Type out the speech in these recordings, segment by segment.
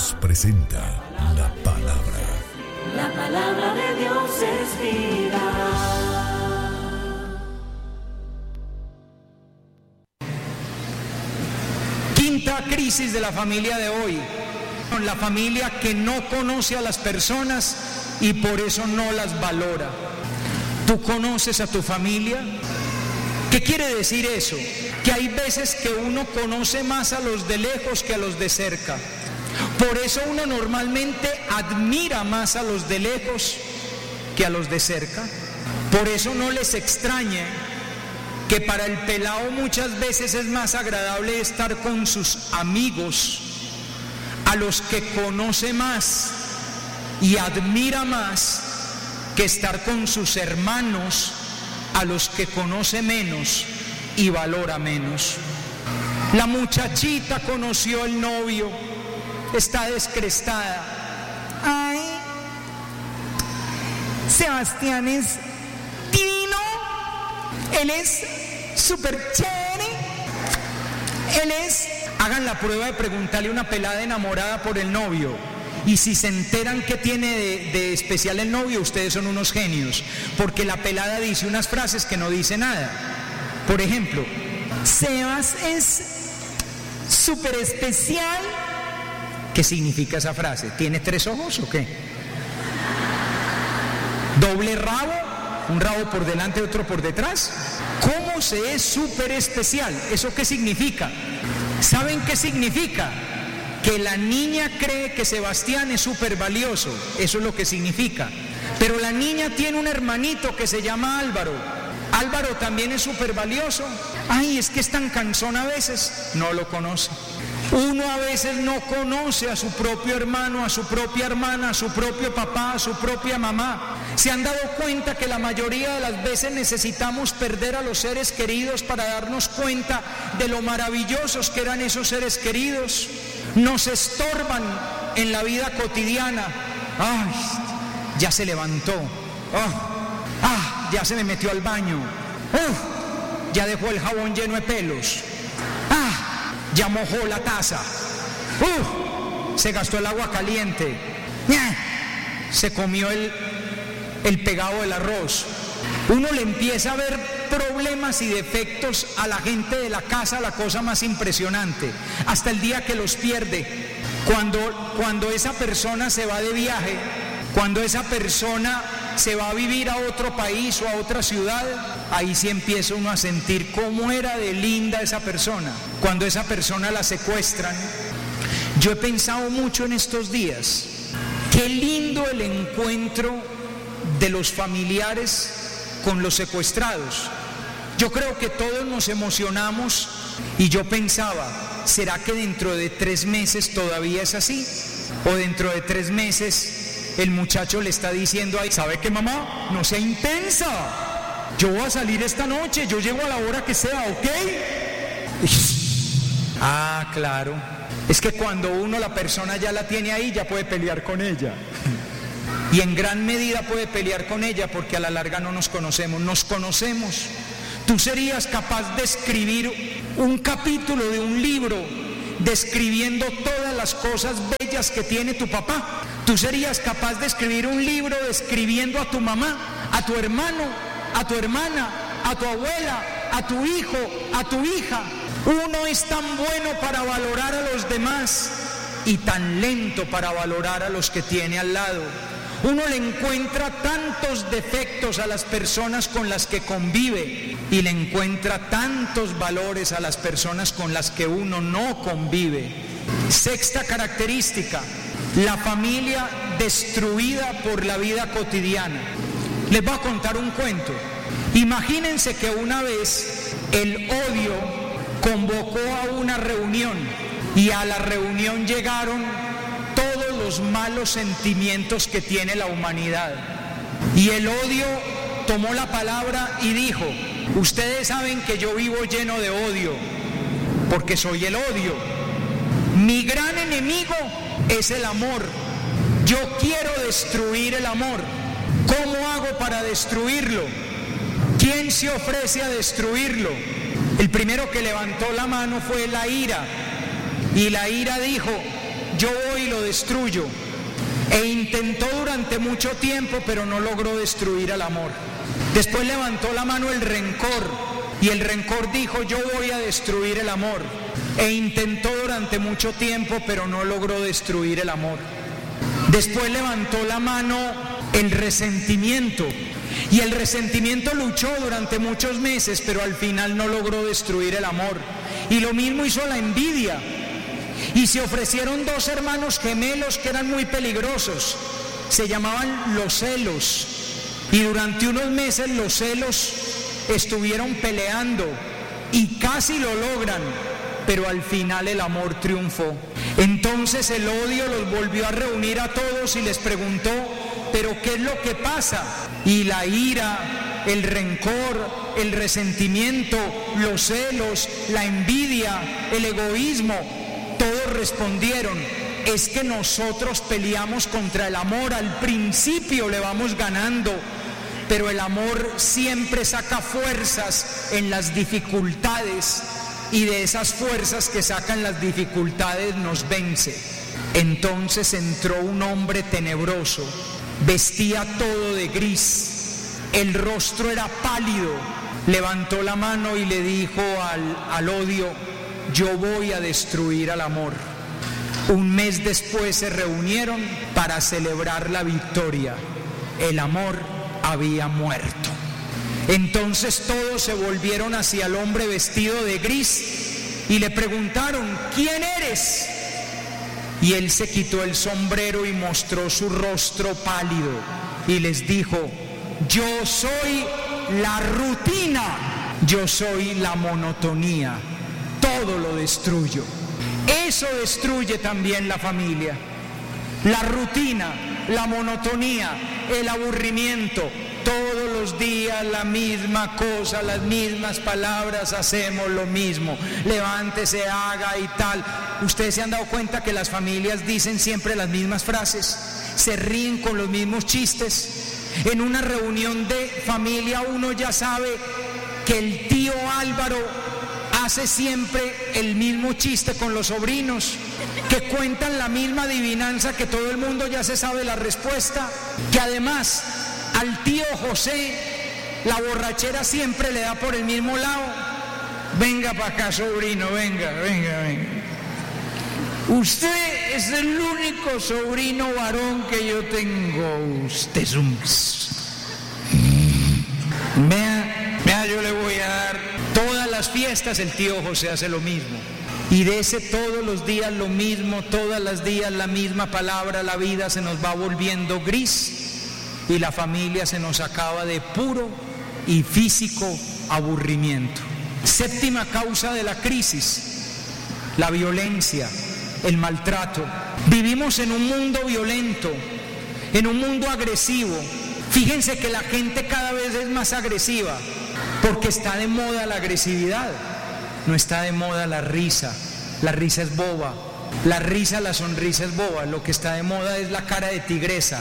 Radios presenta la palabra. La palabra de Dios es vida. Quinta crisis de la familia de hoy. La familia que no conoce a las personas y por eso no las valora. ¿Tú conoces a tu familia? ¿Qué quiere decir eso? Que hay veces que uno conoce más a los de lejos que a los de cerca. Por eso uno normalmente admira más a los de lejos que a los de cerca. Por eso no les extrañe que para el pelao muchas veces es más agradable estar con sus amigos, a los que conoce más y admira más, que estar con sus hermanos, a los que conoce menos y valora menos. La muchachita conoció el novio, está descrestada. Ay, Sebastián es divino, él es súper chévere, hagan la prueba de preguntarle a una pelada enamorada por el novio, y si se enteran que tiene de especial el novio, ustedes son unos genios, porque la pelada dice unas frases que no dice nada. Por ejemplo, Sebas es súper especial. ¿Qué significa esa frase? ¿Tiene 3 ojos o qué? ¿Doble rabo? ¿Un rabo por delante y otro por detrás? ¿Cómo se es súper especial? ¿Eso qué significa? ¿Saben qué significa? Que la niña cree que Sebastián es súper valioso. Eso es lo que significa. Pero la niña tiene un hermanito que se llama Álvaro. Álvaro también es súper valioso. Ay, es que es tan cansón a veces. No lo conoce. Uno a veces no conoce a su propio hermano, a su propia hermana, a su propio papá, a su propia mamá. ¿Se han dado cuenta que la mayoría de las veces necesitamos perder a los seres queridos para darnos cuenta de lo maravillosos que eran esos seres queridos? Nos estorban en la vida cotidiana. Ay, ya se levantó. Ya se me metió al baño. Ya dejó el jabón lleno de pelos. Ya mojó la taza. Se gastó el agua caliente. Se comió el pegado del arroz. Uno le empieza a ver problemas y defectos a la gente de la casa, la cosa más impresionante, hasta el día que los pierde. Cuando esa persona se va de viaje, cuando esa persona se va a vivir a otro país o a otra ciudad, ahí sí empieza uno a sentir cómo era de linda esa persona. Cuando esa persona la secuestran, yo he pensado mucho en estos días, qué lindo el encuentro de los familiares con los secuestrados. Yo creo que todos nos emocionamos y yo pensaba, ¿será que dentro de 3 meses todavía es así? ¿O dentro de 3 meses el muchacho le está diciendo ahí, ¿sabe qué, mamá? No sea intensa. Yo voy a salir esta noche, yo llego a la hora que sea, ¿ok? Claro. Es que cuando la persona ya la tiene ahí, ya puede pelear con ella. Y en gran medida puede pelear con ella porque a la larga no nos conocemos. Nos conocemos. ¿Tú serías capaz de escribir un capítulo de un libro describiendo todas las cosas bellas que tiene tu papá? ¿Tú serías capaz de escribir un libro describiendo a tu mamá, a tu hermano, a tu hermana, a tu abuela, a tu hijo, a tu hija? Uno es tan bueno para valorar a los demás y tan lento para valorar a los que tiene al lado. Uno le encuentra tantos defectos a las personas con las que convive y le encuentra tantos valores a las personas con las que uno no convive. Sexta característica, la familia destruida por la vida cotidiana. Les voy a contar un cuento. Imagínense que una vez el odio convocó a una reunión y a la reunión llegaron todos los malos sentimientos que tiene la humanidad. Y el odio tomó la palabra y dijo, ustedes saben que yo vivo lleno de odio, porque soy el odio. Mi gran enemigo es el amor. Yo quiero destruir el amor. ¿Cómo hago para destruirlo? ¿Quién se ofrece a destruirlo? El primero que levantó la mano fue la ira. Y la ira dijo, yo voy y lo destruyo. E intentó durante mucho tiempo, pero no logró destruir al amor. Después levantó la mano el rencor, y el rencor dijo, yo voy a destruir el amor. E intentó durante mucho tiempo, pero no logró destruir el amor. Después levantó la mano el resentimiento, y el resentimiento luchó durante muchos meses, pero al final no logró destruir el amor. Y lo mismo hizo la envidia. Y se ofrecieron dos hermanos gemelos que eran muy peligrosos, se llamaban los celos, y durante unos meses los celos estuvieron peleando y casi lo logran, pero al final el amor triunfó. Entonces el odio los volvió a reunir a todos y les preguntó, ¿pero qué es lo que pasa? Y la ira, el rencor, el resentimiento, los celos, la envidia, el egoísmo, todos respondieron, es que nosotros peleamos contra el amor, al principio le vamos ganando, pero el amor siempre saca fuerzas en las dificultades, y de esas fuerzas que sacan las dificultades nos vence. Entonces entró un hombre tenebroso, vestía todo de gris, el rostro era pálido, levantó la mano y le dijo al odio, yo voy a destruir al amor. Un mes después se reunieron para celebrar la victoria. El amor había muerto. Entonces todos se volvieron hacia el hombre vestido de gris y le preguntaron, ¿quién eres? Y él se quitó el sombrero y mostró su rostro pálido y les dijo, yo soy la rutina, yo soy la monotonía, todo lo destruyo. Eso destruye también la familia. La rutina, la monotonía, el aburrimiento. Todos los días la misma cosa, las mismas palabras, hacemos lo mismo. Levántese, haga y tal. Ustedes se han dado cuenta que las familias dicen siempre las mismas frases, se ríen con los mismos chistes. En una reunión de familia uno ya sabe que el tío Álvaro hace siempre el mismo chiste con los sobrinos, que cuentan la misma adivinanza, que todo el mundo ya se sabe la respuesta, que además al tío José la borrachera siempre le da por el mismo lado. Venga para acá, sobrino, venga. Usted es el único sobrino varón que yo tengo. Usted es un... Vea, yo le voy a dar todas las fiestas, el tío José hace lo mismo. Y de ese todos los días lo mismo, todas las días la misma palabra, la vida se nos va volviendo gris y la familia se nos acaba de puro y físico aburrimiento. Séptima causa de la crisis, la violencia, el maltrato. Vivimos en un mundo violento, en un mundo agresivo. Fíjense que la gente cada vez es más agresiva, porque está de moda la agresividad, no está de moda la risa es boba, la sonrisa es boba, lo que está de moda es la cara de tigresa.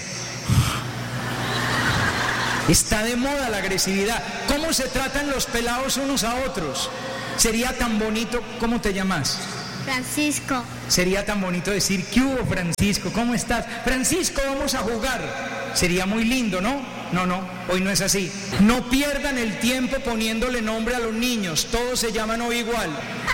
Está de moda la agresividad. ¿Cómo se tratan los pelados unos a otros? Sería tan bonito, ¿cómo te llamas? Francisco. Sería tan bonito decir, ¿qué hubo, Francisco? ¿Cómo estás? Francisco, vamos a jugar. Sería muy lindo, ¿no? No, hoy no es así. No pierdan el tiempo poniéndole nombre a los niños, todos se llaman hoy igual.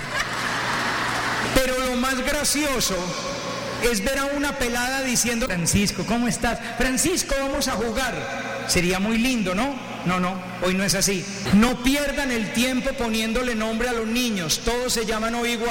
Pero lo más gracioso es ver a una pelada diciendo, Francisco, ¿cómo estás? Francisco, vamos a jugar. Sería muy lindo, ¿no? No, hoy no es así. No pierdan el tiempo poniéndole nombre a los niños, todos se llaman hoy igual.